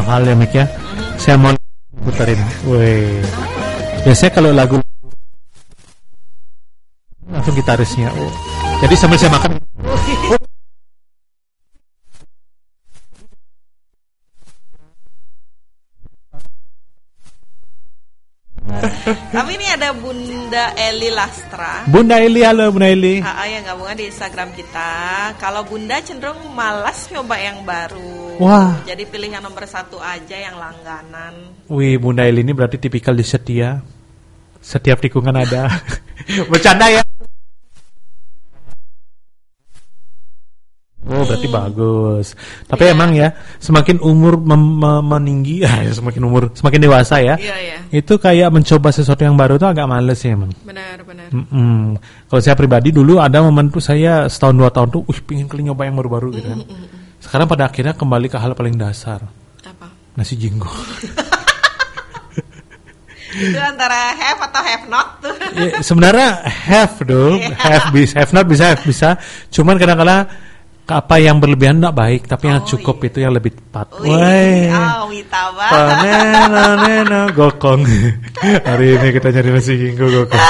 mahal ya Mik ya. Saya mau puterin. Wih. Biasanya kalau lagu langsung gitarisnya. Oh. Jadi sambil saya makan. Tapi ini ada Bunda Eli Lastra. Bunda Eli, halo Bunda Eli. Yang gabungan di Instagram kita. Kalau Bunda cenderung malas nyoba yang baru. Wah. Jadi pilih yang nomor 1 aja, yang langganan. Wih, Bunda Eli ini berarti tipikal di setia. Setiap tikungan ada. Bercanda ya. Oh, berarti bagus. Tapi emang ya, semakin umur meninggi, semakin dewasa ya. Iya. Itu kayak mencoba sesuatu yang baru itu agak males ya emang. Benar. Kalau saya pribadi dulu ada momen tuh saya setahun 2 tahun tuh, pingin kali nyoba yang baru-baru gitu kan. Sekarang pada akhirnya kembali ke hal paling dasar. Apa? Nasi jinggo. Itu antara have atau have not tuh. Ya, sebenarnya have dong, have not bisa. Cuman kadang-kadang apa yang berlebihan tidak baik, tapi yang cukup itu yang lebih tepat. Wah, panena gokong. Hari ini kita nyari nasi jinggo gokong.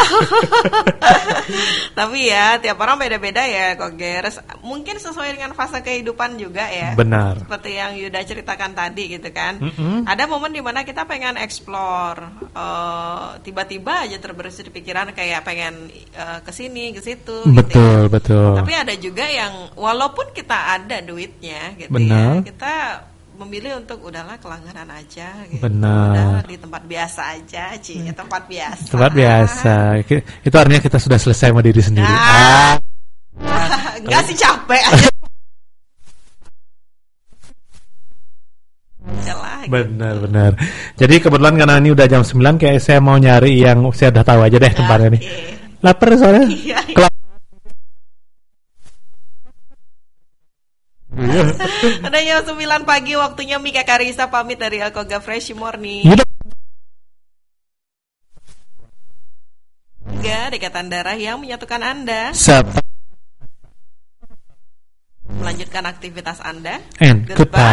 Tapi ya tiap orang beda-beda ya Kogers. Mungkin sesuai dengan fase kehidupan juga ya. Benar. Seperti yang Yuda ceritakan tadi gitu kan. Ada momen dimana kita pengen explore, tiba-tiba aja terbersit di pikiran kayak pengen kesini ke situ. Betul, gitu ya. betul. Tapi ada juga yang walaupun kita ada duitnya gitu benar. ya, kita memilih untuk udahlah kelangganan aja gitu. Benar. Udah di tempat biasa aja, tempat biasa. Tempat biasa. Itu artinya kita sudah selesai sama diri sendiri. Enggak sih, capek aja. Benar. Jadi kebetulan karena ini udah jam 9, kayak saya mau nyari yang saya udah tahu aja deh tempatnya nih. Lapar soalnya. Ada jam 9 pagi waktunya Mika Karisa pamit dari Alkoga Fresh Morning. Dekatan darah yang menyatukan Anda. Melanjutkan aktivitas Anda. And goodbye.